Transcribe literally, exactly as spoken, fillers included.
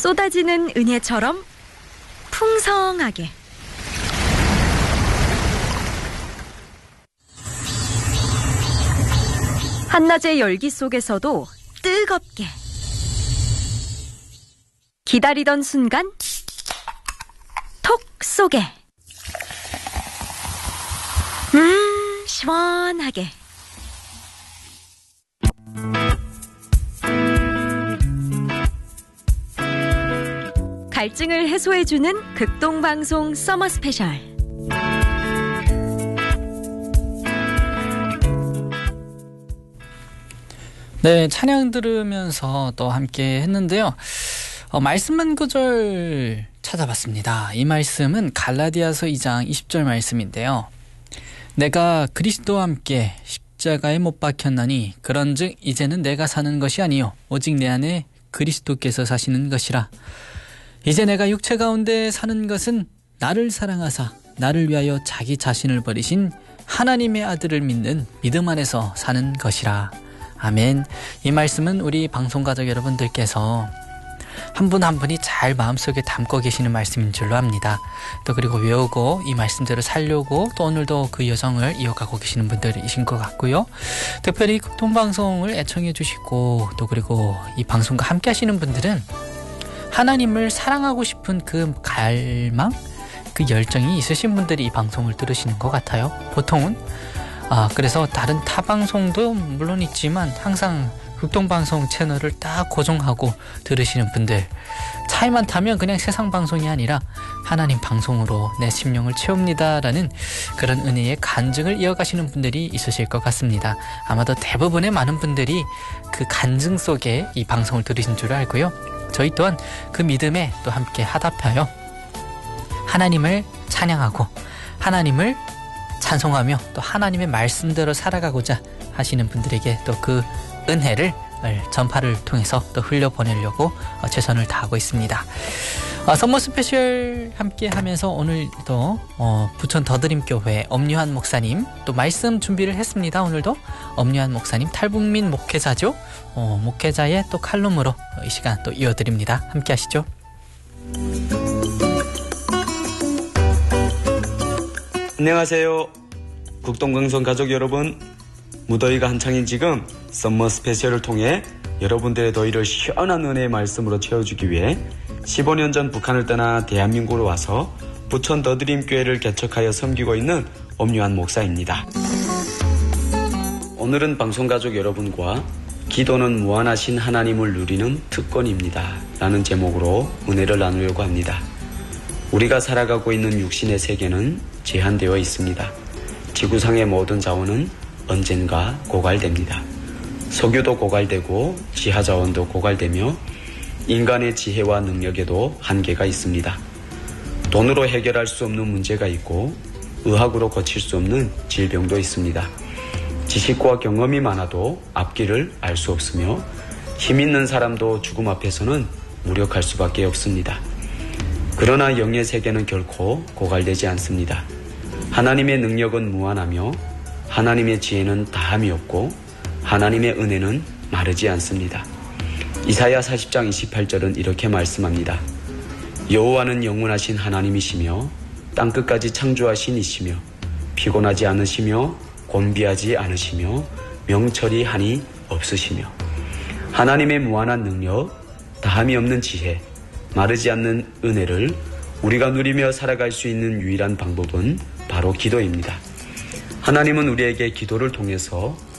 쏟아지는 은혜처럼 풍성하게. 한낮의 열기 속에서도 뜨겁게. 기다리던 순간 톡 쏘게. 음, 시원하게. 갈증을 해소해주는 극동방송 서머 스페셜. 네, 찬양 들으면서 또 함께 했는데요. 어, 말씀 한 구절 찾아봤습니다. 이 말씀은 갈라디아서 이 장 이십 절 말씀인데요. 내가 그리스도와 함께 십자가에 못 박혔나니 그런즉 이제는 내가 사는 것이 아니요 오직 내 안에 그리스도께서 사시는 것이라. 이제 내가 육체 가운데 사는 것은 나를 사랑하사 나를 위하여 자기 자신을 버리신 하나님의 아들을 믿는 믿음 안에서 사는 것이라. 아멘. 이 말씀은 우리 방송가족 여러분들께서 한 분 한 분이 잘 마음속에 담고 계시는 말씀인 줄로 압니다. 또 그리고 외우고 이 말씀대로 살려고 또 오늘도 그 여정을 이어가고 계시는 분들이신 것 같고요. 특별히 극동방송을 애청해 주시고 또 그리고 이 방송과 함께 하시는 분들은 하나님을 사랑하고 싶은 그 갈망, 그 열정이 있으신 분들이 이 방송을 들으시는 것 같아요. 보통은 아, 그래서 다른 타 방송도 물론 있지만 항상 극동방송 채널을 딱 고정하고 들으시는 분들, 차이만 타면 그냥 세상 방송이 아니라 하나님 방송으로 내 심령을 채웁니다라는 그런 은혜의 간증을 이어가시는 분들이 있으실 것 같습니다. 아마도 대부분의 많은 분들이 그 간증 속에 이 방송을 들으신 줄 알고요. 저희 또한 그 믿음에 또 함께 화답하여 하나님을 찬양하고 하나님을 찬송하며 또 하나님의 말씀대로 살아가고자 하시는 분들에게 또 그 은혜를 전파를 통해서 또 흘려보내려고 최선을 다하고 있습니다. 어, 선머 스페셜 함께 하면서 오늘도 어, 부천 더드림교회 엄유한 목사님 또 말씀 준비를 했습니다. 오늘도 엄유한 목사님 탈북민 목회자죠. 어, 목회자의 또 칼럼으로 이 시간 또 이어드립니다. 함께 하시죠. 안녕하세요. 극동방송 가족 여러분, 무더위가 한창인 지금 썸머 스페셜을 통해 여러분들의 더위를 시원한 은혜의 말씀으로 채워주기 위해 십오 년 전 북한을 떠나 대한민국으로 와서 부천 더드림교회를 개척하여 섬기고 있는 엄유한 목사입니다. 오늘은 방송가족 여러분과 기도는 무한하신 하나님을 누리는 특권입니다 라는 제목으로 은혜를 나누려고 합니다. 우리가 살아가고 있는 육신의 세계는 제한되어 있습니다. 지구상의 모든 자원은 언젠가 고갈됩니다. 석유도 고갈되고 지하자원도 고갈되며 인간의 지혜와 능력에도 한계가 있습니다. 돈으로 해결할 수 없는 문제가 있고 의학으로 고칠 수 없는 질병도 있습니다. 지식과 경험이 많아도 앞길을 알 수 없으며 힘 있는 사람도 죽음 앞에서는 무력할 수밖에 없습니다. 그러나 영의 세계는 결코 고갈되지 않습니다. 하나님의 능력은 무한하며 하나님의 지혜는 다함이 없고 하나님의 은혜는 마르지 않습니다. 이사야 사십 장 이십팔 절은 이렇게 말씀합니다. 여호와는 영원하신 하나님이시며 땅끝까지 창조하신 이시며 피곤하지 않으시며 곤비하지 않으시며 명철이 한이 없으시며. 하나님의 무한한 능력, 다함이 없는 지혜, 마르지 않는 은혜를 우리가 누리며 살아갈 수 있는 유일한 방법은 바로 기도입니다. 하나님은 우리에게 기도를 통해서